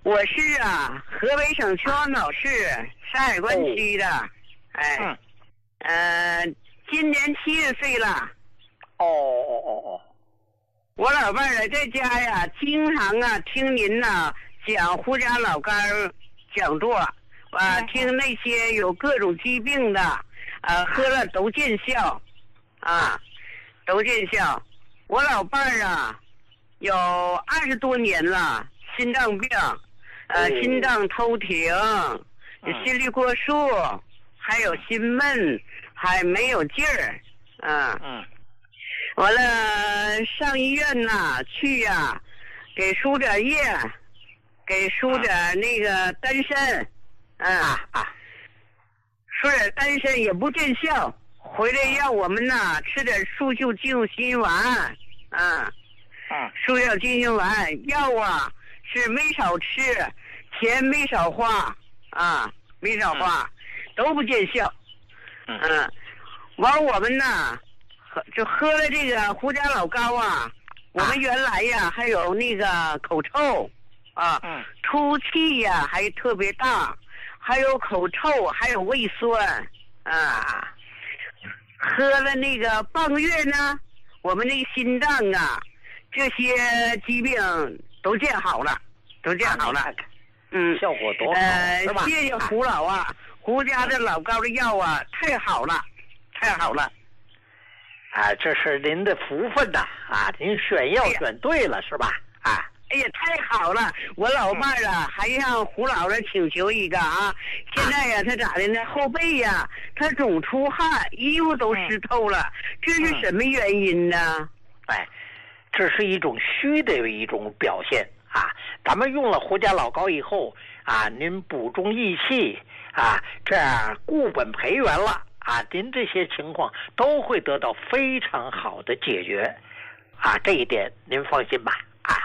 我是河北省秦皇岛市山海关区的，今年7月岁了。我老伴儿在家呀，经常听您讲胡家老干讲座，听那些有各种疾病的，喝了都见效，都见效。我老伴儿有20多年了，心脏病，心脏偷停，心率过速，还有心闷，还没有劲儿，完了上医院去给输点液，给输点那个丹参，输点丹参也不见效，回来让我们吃点速效救心丸，速效救心丸药是没少吃，钱没少花，没少花，都不见效，完我们就喝了这个胡家老膏我们原来还有那个口臭出气还特别大，还有口臭，还有胃酸喝了那个半个月呢，我们那个心脏这些疾病都见好了， 效果多好，是吧？ 谢谢胡老胡家的老膏的药太好了，太好了。 这是您的福分您选药选对了，是吧？ 哎呀，太好了！我老伴儿还向胡老师请求一个现在他咋的呢？后背他总出汗，衣服都湿透了，这是什么原因呢？ 这是一种虚的一种表现咱们用了胡家老膏以后您补中益气这样固本培元了您这些情况都会得到非常好的解决这一点您放心吧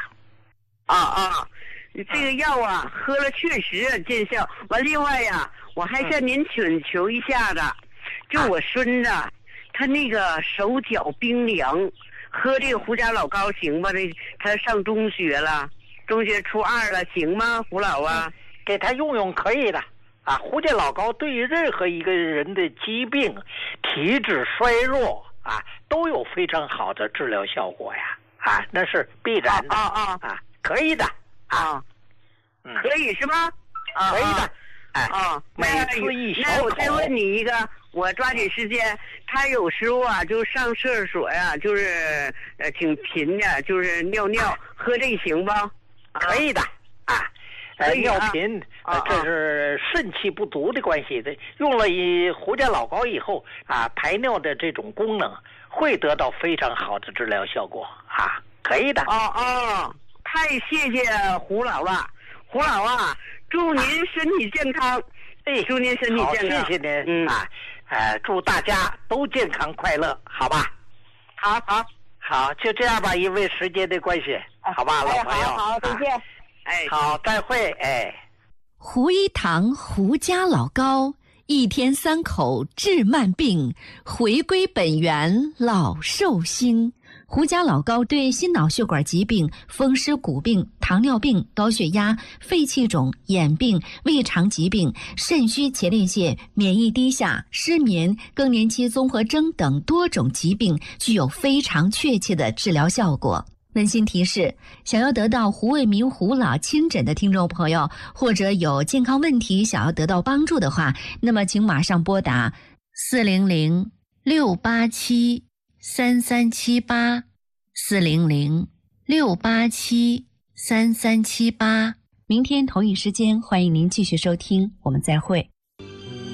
这个药喝了确实见效。完另外我还向您请求一下子，就我孙子他那个手脚冰凉，喝这个胡家老膏行吗？他上中学了，中学初2了，行吗？胡老给他用用可以的胡家老膏对于任何一个人的疾病、体质衰弱都有非常好的治疗效果那是必然的可以的可以是吧？ 可以的每次一小口。 那我再问你一个，我抓紧时间。他有时候就上厕所就是挺频的，就是尿尿，喝这行吧？ 可以的尿频这是肾气不足的关系的。用了胡家老膏以后排尿的这种功能会得到非常好的治疗效果可以的太谢谢胡老了，胡老祝您身体健康，祝您身体健康， 谢谢您祝大家都健康快乐，好吧？好，就这样吧，因为时间的关系，好吧，老朋友， 好，再见。 好，再会。 胡一堂胡家老膏，1天3口治慢病，回归本源老寿星。胡家老膏对心脑血管疾病、风湿骨病、糖尿病、高血压、肺气肿、眼病、胃肠疾病、肾虚前列腺、免疫低下、失眠、更年期综合征等多种疾病具有非常确切的治疗效果。温馨提示：想要得到胡卫民胡老亲诊的听众朋友，或者有健康问题想要得到帮助的话，那么请马上拨打400-687-3378，400-687-3378。明天同一时间，欢迎您继续收听，我们再会。